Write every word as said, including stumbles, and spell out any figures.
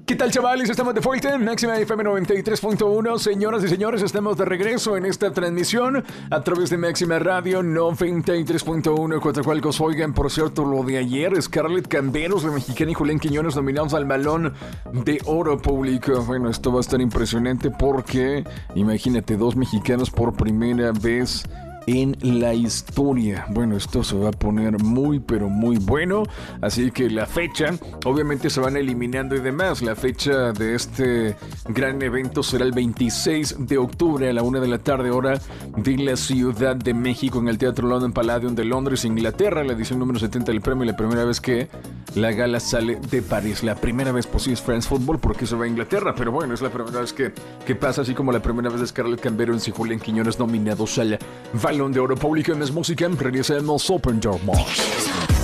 ¿Qué tal, chavales? Estamos de vuelta en Máxima F M noventa y tres punto uno. Señoras y señores, estamos de regreso en esta transmisión a través de Máxima Radio noventa y tres punto uno. Coatzacoalcos. Oigan, por cierto, lo de ayer, Scarlett Camberos, la mexicana, y Julián Quiñones nominados al Balón de Oro Público. Bueno, esto va a estar impresionante porque, imagínate, dos mexicanos por primera vez en la historia. Bueno, esto se va a poner muy pero muy bueno, así que la fecha, obviamente se van eliminando y demás. La fecha de este gran evento será el veintiséis de octubre a la una de la tarde, hora de la Ciudad de México, en el Teatro London Palladium de Londres, Inglaterra. La edición número setenta del premio, la primera vez que la gala sale de París. La primera vez, pues sí, es France Football porque se va a Inglaterra, pero bueno, es la primera vez que, que pasa, así como la primera vez de Scarlett Camberos y Julián Quiñones nominados al Balón de Oro Público. En más música, regresamos Open Door Moss.